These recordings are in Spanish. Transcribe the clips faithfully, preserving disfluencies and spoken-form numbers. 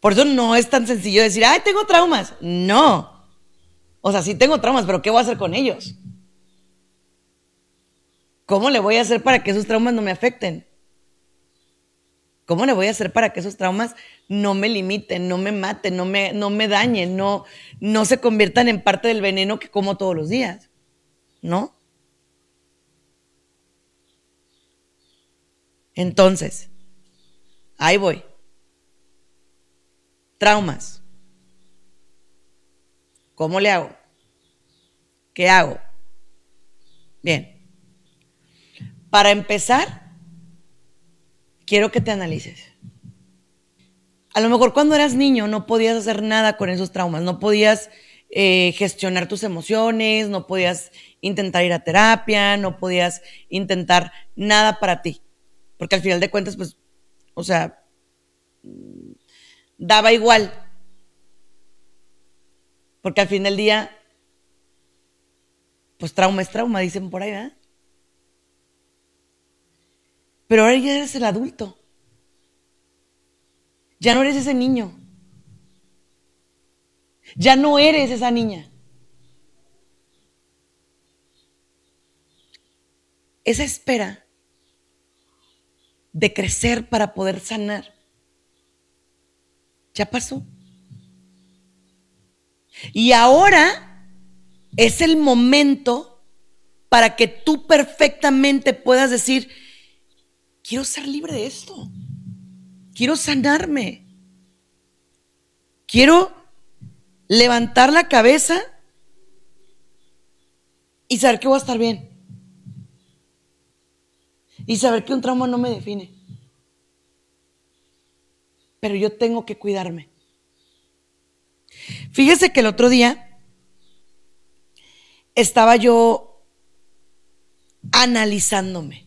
Por eso no es tan sencillo decir, ay, tengo traumas. No. O sea, sí tengo traumas, pero ¿qué voy a hacer con ellos? ¿Cómo le voy a hacer para que esos traumas no me afecten? ¿Cómo le voy a hacer para que esos traumas no me limiten, no me maten, no me, no me dañen, no, no se conviertan en parte del veneno que como todos los días? ¿No? Entonces, ahí voy. Traumas. ¿Cómo le hago? ¿Qué hago? Bien. Para empezar, quiero que te analices. A lo mejor cuando eras niño no podías hacer nada con esos traumas, no podías eh, gestionar tus emociones, no podías intentar ir a terapia, no podías intentar nada para ti, porque al final de cuentas, pues, o sea, daba igual, porque al fin del día, pues trauma es trauma, dicen por ahí, ¿verdad? Pero ahora ya eres el adulto, ya no eres ese niño, ya no eres esa niña. Esa espera de crecer para poder sanar ya pasó. Y ahora es el momento para que tú perfectamente puedas decir, quiero ser libre de esto, quiero sanarme, quiero levantar la cabeza y saber que voy a estar bien. Y saber que un trauma no me define. Pero yo tengo que cuidarme. Fíjese que el otro día estaba yo analizándome.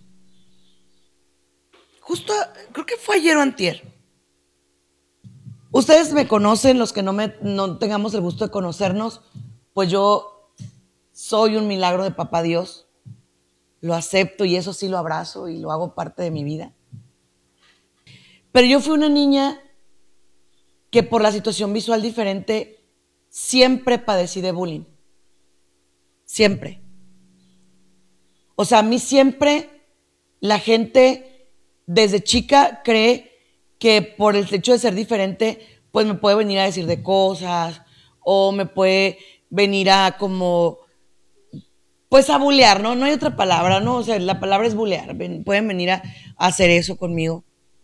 Justo, creo que fue ayer o antier. Ustedes me conocen, los que no, me, no tengamos el gusto de conocernos, pues yo soy un milagro de papá Dios. Lo acepto y eso sí lo abrazo y lo hago parte de mi vida. Pero yo fui una niña que por la situación visual diferente siempre padecí de bullying. Siempre. O sea, a mí siempre la gente desde chica cree que por el hecho de ser diferente, pues me puede venir a decir de cosas o me puede venir a como, pues a bulear, ¿no? No hay otra palabra, ¿no? O sea, la palabra es bulear. Ven, pueden venir a, a hacer eso conmigo.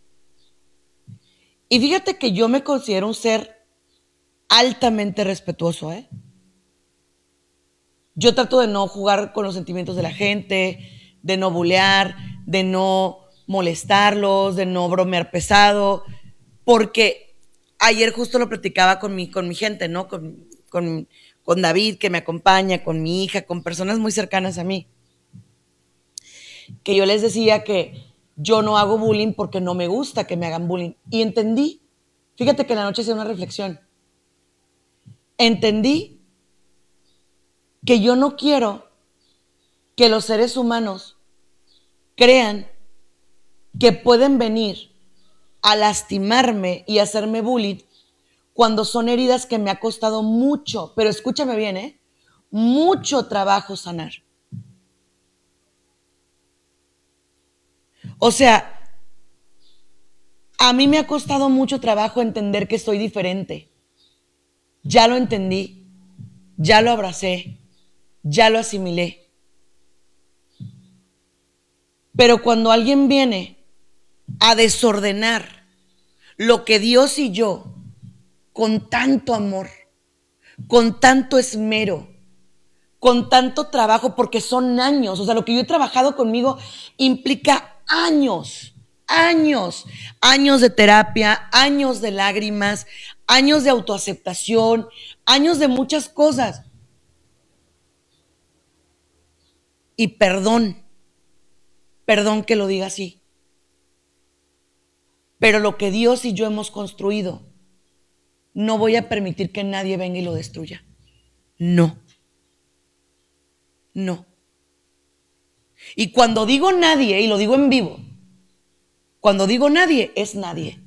Y fíjate que yo me considero un ser altamente respetuoso, ¿eh? Yo trato de no jugar con los sentimientos de la gente, de no bulear, de no molestarlos, de no bromear pesado, porque ayer justo lo platicaba con mi, con mi gente, ¿no? Con, con, con David, que me acompaña, con mi hija, con personas muy cercanas a mí, que yo les decía que yo no hago bullying porque no me gusta que me hagan bullying. Y entendí, fíjate que en la noche hice una reflexión, entendí que yo no quiero que los seres humanos crean que pueden venir a lastimarme y hacerme bullying cuando son heridas que me ha costado mucho, pero escúchame bien, ¿eh? Mucho trabajo sanar. O sea, a mí me ha costado mucho trabajo entender que soy diferente. Ya lo entendí, ya lo abracé, ya lo asimilé. Pero cuando alguien viene a desordenar lo que Dios y yo, con tanto amor, con tanto esmero, con tanto trabajo, porque son años, o sea, lo que yo he trabajado conmigo implica años, años, años de terapia, años de lágrimas, años de autoaceptación, años de muchas cosas. Y perdón, perdón que lo diga así, pero lo que Dios y yo hemos construido, no voy a permitir que nadie venga y lo destruya. No. No. Y cuando digo nadie, y lo digo en vivo, cuando digo nadie, es nadie.